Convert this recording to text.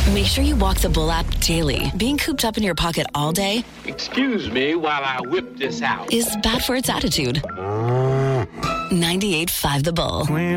Make sure you walk the Bull app daily. Being cooped up in your pocket all day Excuse me while I whip this out. is bad for its attitude. 98.5 The Bull.